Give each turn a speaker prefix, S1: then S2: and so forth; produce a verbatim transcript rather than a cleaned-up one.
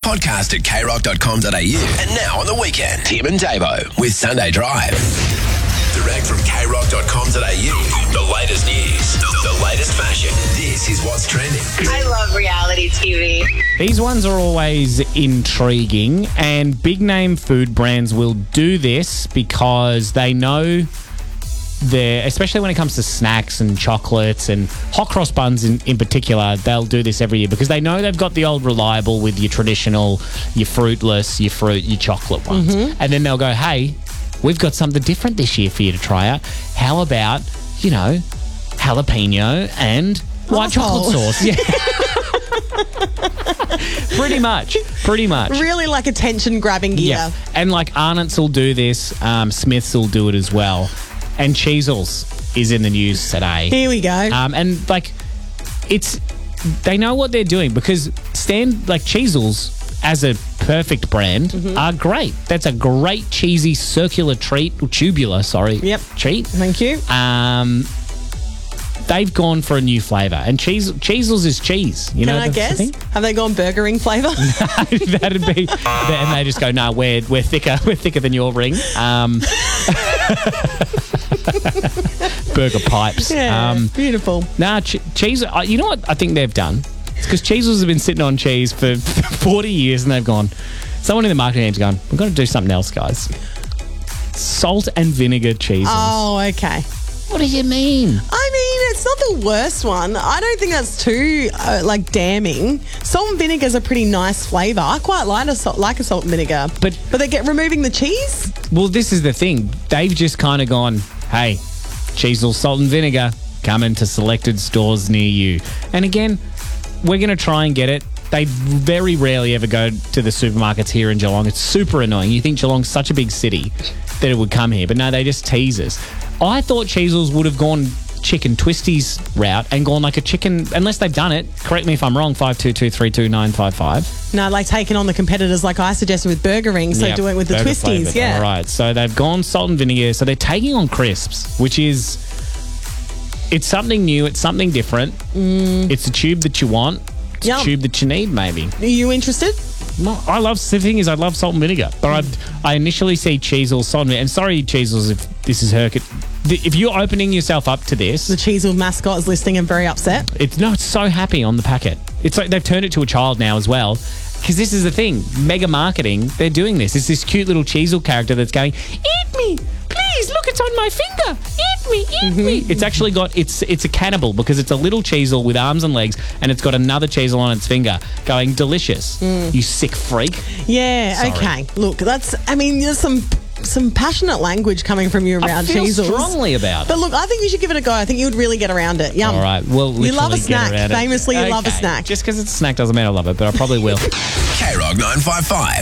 S1: podcast at k rock dot com dot a u. And now on the weekend, Tim and Davo with Sunday Drive. Direct from k rock dot com dot a u. The latest news, the latest fashion. This is what's trending.
S2: I love reality T V.
S3: These ones are always intriguing, and big name food brands will do this because they know they're, especially when it comes to snacks and chocolates and hot cross buns in, in particular, they'll do this every year because they know they've got the old reliable with your traditional, your fruitless, your fruit, your chocolate ones. Mm-hmm. And then they'll go, hey, we've got something different this year for you to try out. How about, you know, jalapeno and white chocolate sauce? Yeah. pretty much. Pretty much.
S4: Really like attention grabbing gear.
S3: Yeah. And like Arnott's will do this. Um, Smith's will do it as well. And Cheezels is in the news today.
S4: Here we go.
S3: Um, and like, it's, they know what they're doing because stand like Cheezels as a perfect brand mm-hmm. are great. That's a great cheesy circular treat, or tubular, sorry.
S4: Yep.
S3: Treat.
S4: Thank you.
S3: Um, they've gone for a new flavour, and cheese Cheezels is cheese. You
S4: Can
S3: know,
S4: I guess?
S3: The
S4: Have they gone burger ring flavour?
S3: That'd be, and they just go, no, we're we're thicker, we're thicker than your ring. Um, burger pipes.
S4: Yeah,
S3: um,
S4: beautiful.
S3: Nah, ch- cheese. Uh, you know what I think they've done? It's because Cheezels have been sitting on cheese for forty years, and they've gone. Someone in the marketing team's gone, we've got to do something else, guys. Salt and vinegar Cheezels.
S4: Oh, okay.
S3: What do you mean?
S4: I mean, it's not the worst one. I don't think that's too, uh, like, damning. Salt and vinegar is a pretty nice flavour. I quite like a salt, like a salt and vinegar.
S3: But,
S4: but they get removing the cheese?
S3: Well, this is the thing. They've just kind of gone, hey, Cheezels salt and vinegar coming to selected stores near you. And again, we're going to try and get it. They very rarely ever go to the supermarkets here in Geelong. It's super annoying. You think Geelong's such a big city that it would come here, but no, they just tease us. I thought Cheezels would have gone chicken twisties route and gone like a chicken, unless they've done it. Correct me if I'm wrong, five two two three two nine five five.
S4: No, like taking on the competitors like I suggested with Burger Ring, so
S3: yep,
S4: doing it with the twisties,
S3: flavored.
S4: yeah.
S3: All right, so they've gone salt and vinegar, so they're taking on crisps, which is, it's something new, it's something different.
S4: Mm.
S3: It's a tube that you want. It's
S4: Yum.
S3: a tube that you need, maybe.
S4: Are you interested?
S3: No, I love, the thing is I love salt and vinegar, but mm. I I initially see Cheezels, salt and vinegar, and sorry Cheezels if this is her, if you're opening yourself up to this.
S4: The Cheezels mascot is listening and very upset.
S3: It's no, it's so happy on the packet. It's like they've turned it to a child now as well, because this is the thing, mega marketing, they're doing this. It's this cute little Cheezels character that's going, eat me, please, look, it's on my finger, eat me, eat mm-hmm. me. It's actually got, it's it's a cannibal because it's a little Cheezels with arms and legs, and it's got another Cheezels on its finger going, delicious, mm. you sick freak.
S4: Yeah,
S3: Sorry.
S4: okay. Look, that's, I mean, there's some some passionate language coming from you around
S3: I feel
S4: Cheezels.
S3: strongly about it.
S4: But look, I think you should give it a go. I think you would really get around it. Yum.
S3: All right, well,
S4: you love a
S3: get
S4: snack.
S3: around it.
S4: Famously, you
S3: okay.
S4: love a snack.
S3: Just because it's a snack doesn't mean I love it, but I probably will.
S1: K Rock nine five five.